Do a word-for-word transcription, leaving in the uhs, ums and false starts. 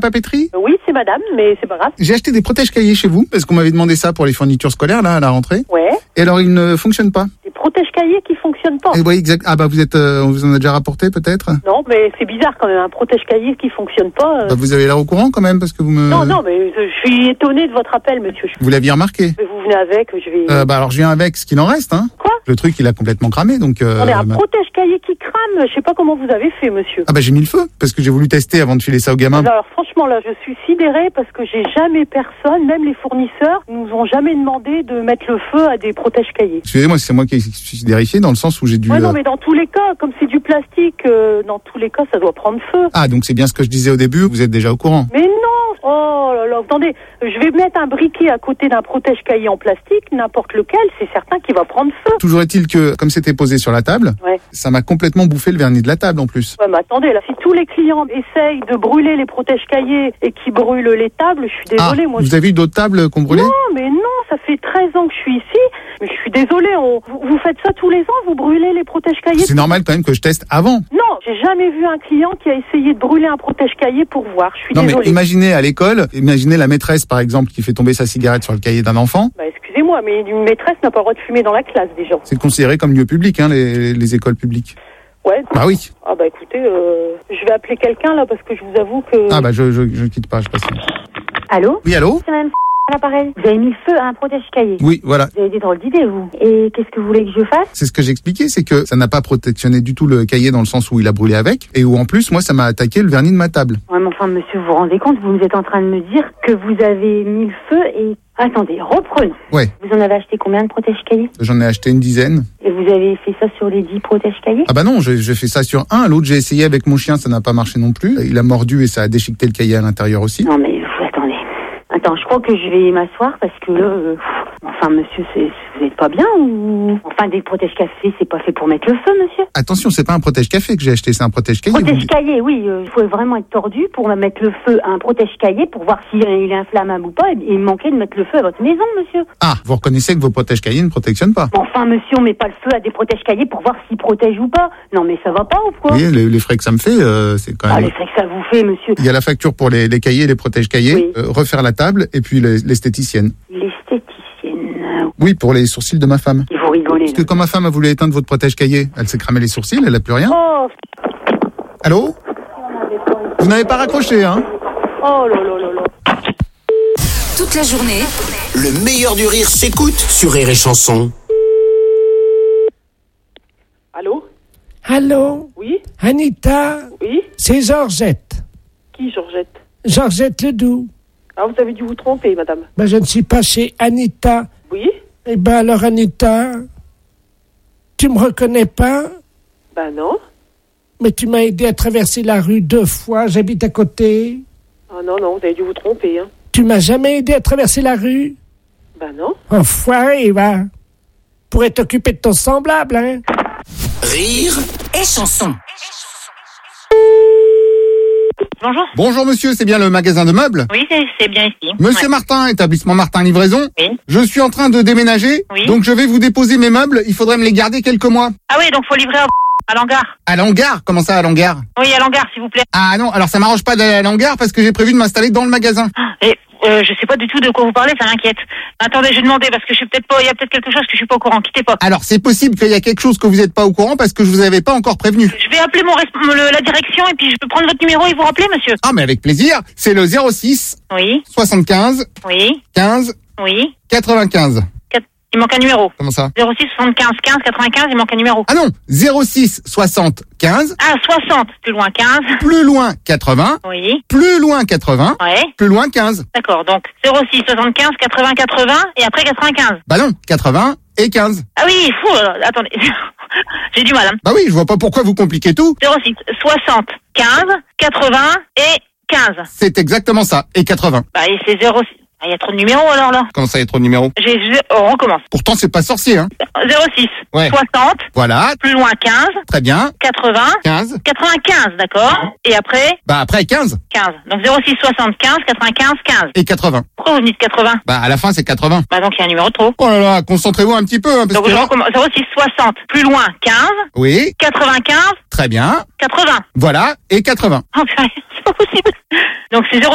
papeterie? Oui, c'est madame, mais c'est pas grave. J'ai acheté des protège-cahiers chez vous, parce qu'on m'avait demandé ça pour les fournitures scolaires, là, à la rentrée. Ouais. Et alors, ils ne fonctionnent pas. Des protège-cahiers qui fonctionnent pas. Et oui, exact. Ah bah, vous êtes, euh, on vous en a déjà rapporté, peut-être? Non, mais c'est bizarre quand même, un protège-cahier qui fonctionne pas. Euh... Bah, vous avez l'air au courant quand même, parce que vous me... Non, non, mais je suis étonnée de votre appel, monsieur. Vous l'aviez remarqué? Mais vous venez avec, je vais... Euh, bah alors, je viens avec ce qu'il en reste, hein. Quoi? Le truc, il a complètement cramé, donc... Euh, On est un bah... protège-cahier qui crame, je sais pas comment vous avez fait, monsieur. Ah bah, j'ai mis le feu, parce que j'ai voulu tester avant de filer ça aux gamins. Alors, franchement, là, je suis sidérée parce que j'ai jamais personne, même les fournisseurs, nous ont jamais demandé de mettre le feu à des protège-cahiers. Excusez-moi, c'est moi qui suis vérifié, dans le sens où j'ai dû... Ouais, non, euh... mais dans tous les cas, comme c'est du plastique, euh, dans tous les cas, ça doit prendre feu. Ah, donc c'est bien ce que je disais au début, vous êtes déjà au courant. Mais non! Oh là là, attendez, je vais mettre un briquet à côté d'un protège-cahier en plastique, n'importe lequel, c'est certain qu'il va prendre feu. Toujours est-il que, comme c'était posé sur la table, ouais. ça m'a complètement bouffé le vernis de la table en plus. Ouais, mais attendez, là, si tous les clients essayent de brûler les protège-cahiers et qui brûlent les tables, je suis désolée. Ah, moi. Vous je... avez eu d'autres tables qu'on brûlait? Non, mais non, ça fait treize ans que je suis ici, mais je suis désolée, on... vous, vous faites ça tous les ans, vous brûlez les protège-cahiers? C'est normal quand même que je teste avant. Non, j'ai jamais vu un client qui a essayé de brûler un protège-cahier pour voir, je suis non, désolée. Mais imaginez à l'école, imaginez la maîtresse par exemple qui fait tomber sa cigarette sur le cahier d'un enfant. Bah excusez-moi, mais une maîtresse n'a pas le droit de fumer dans la classe déjà. C'est considéré comme lieu public, hein, les, les écoles publiques. Ouais. Bah oui. Ah bah écoutez, euh, je vais appeler quelqu'un là parce que je vous avoue que... Ah bah je je, je quitte pas, je passe. Allô? Oui, allô? C'est madame à l'appareil. Vous avez mis le feu à un protège-cahier. Oui, voilà. Vous avez des drôles d'idées, vous. Et qu'est-ce que vous voulez que je fasse? C'est ce que j'expliquais, c'est que ça n'a pas protectionné du tout le cahier dans le sens où il a brûlé avec, et où en plus, moi, ça m'a attaqué le vernis de ma table. Ouais, mais enfin, monsieur, vous vous rendez compte, vous êtes en train de me dire que vous avez mis le feu et... Attendez, reprenons. Ouais. Vous en avez acheté combien de protège-cahiers? J'en ai acheté une dizaine. Et vous avez fait ça sur les dix protège-cahiers? Ah bah non, j'ai, j'ai fait ça sur un. L'autre, j'ai essayé avec mon chien, ça n'a pas marché non plus. Il a mordu et ça a déchiqueté le cahier à l'intérieur aussi. Non mais vous attendez. Attends, je crois que je vais m'asseoir parce que là... Euh, enfin, monsieur, c'est, vous êtes pas bien ou... Enfin, des protège-café, c'est pas fait pour mettre le feu, monsieur. Attention, c'est pas un protège-café que j'ai acheté, c'est un protège-cahier. Protège-cahier, oui. Il euh, faut vraiment être tordu pour mettre le feu à un protège-cahier pour voir s'il est inflammable ou pas. Et il manquait de mettre le feu à votre maison, monsieur. Ah, vous reconnaissez que vos protège-cahiers ne protectionnent pas? Enfin, monsieur, on met pas le feu à des protège-cahiers pour voir s'ils protègent ou pas. Non, mais ça va pas ou quoi? Oui, les, les frais que ça me fait, euh, c'est quand même... Ah, les frais que ça vous fait, monsieur. Il y a la facture pour les, les cahiers, les protège-cahiers, oui. euh, refaire la table, et puis les, l'esthéticienne. L'esthéticienne? Oui, pour les sourcils de ma femme. Il faut rigoler. Parce que quand ma femme a voulu éteindre votre protège-cahier, elle s'est cramé les sourcils, elle a plus rien. Oh. Allô? Vous n'avez pas raccroché, hein? Oh là là là là. Toute la journée, le meilleur du rire s'écoute sur Rire et Chanson. Allô? Allô? Oui? Anita? Oui? C'est Georgette. Qui, Georgette? Georgette Ledoux. Ah, vous avez dû vous tromper, madame. Ben, je ne suis pas chez Anita. Oui? Eh ben, alors, Anita, tu me reconnais pas? Ben non. Mais tu m'as aidé à traverser la rue deux fois, j'habite à côté. Ah non, non, vous avez dû vous tromper, hein. Tu m'as jamais aidé à traverser la rue? Ben non. Enfoiré, va. Pourrais t'occuper de ton semblable, hein. Rire et Chanson. Bonjour. Bonjour monsieur, c'est bien le magasin de meubles? Oui, c'est, c'est bien ici. Monsieur ouais. Martin, établissement Martin Livraison. Oui. Je suis en train de déménager, oui. donc je vais vous déposer mes meubles, il faudrait me les garder quelques mois. Ah oui, donc faut livrer à, à l'hangar. À l'hangar? Comment ça, à l'hangar? Oui, à l'hangar, s'il vous plaît. Ah non, alors ça m'arrange pas d'aller à l'hangar parce que j'ai prévu de m'installer dans le magasin. Et euh, je sais pas du tout de quoi vous parlez, ça m'inquiète. Attendez, je vais demander parce que je suis peut-être pas, il y a peut-être quelque chose que je suis pas au courant. Quittez pas. Alors c'est possible qu'il y a quelque chose que vous n'êtes pas au courant parce que je vous avais pas encore prévenu. Je vais appeler mon resp- le, la direction et puis je peux prendre votre numéro et vous rappeler, monsieur. Ah mais avec plaisir, c'est le zéro six Oui. soixante-quinze Oui. quinze Oui. quatre-vingt-quinze. Il manque un numéro. Comment ça? zéro six soixante-quinze quinze quatre-vingt-quinze, il manque un numéro. Ah non, zéro six soixante-quinze. Ah, soixante, plus loin quinze. Plus loin quatre-vingts. Oui. Plus loin quatre-vingts. Ouais. Plus loin quinze. D'accord, donc zéro six soixante-quinze quatre-vingts quatre-vingts et après quatre-vingt-quinze. Bah non, quatre-vingts et quinze. Ah oui, fou, alors, attendez. J'ai du mal, hein. Bah oui, je vois pas pourquoi vous compliquez tout. zéro six soixante quinze quatre-vingts et quinze. C'est exactement ça, et quatre-vingts. Bah, et c'est zéro six. Il y a trop de numéros alors là. Comment ça, il y a trop de numéros? J'ai, j'ai- oh, on recommence. Pourtant, c'est pas sorcier, hein. zéro six Ouais. soixante, Voilà, plus loin quinze, très bien. quatre-vingts, quinze. quatre-vingt-quinze, d'accord. Et après, Bah après quinze quinze. Donc zéro six soixante-quinze, quatre-vingt-quinze, quinze. et quatre-vingts. Pourquoi vous me dites quatre-vingts? Bah à la fin, c'est quatre-vingts. Bah donc il y a un numéro de trop. Oh là là, concentrez-vous un petit peu, hein, parce Donc que je là... recommence. zéro six soixante, plus loin quinze, Oui, quatre-vingt-quinze, très bien. quatre-vingts. Voilà, et quatre-vingts. Oh purée, c'est pas possible. Donc c'est zéro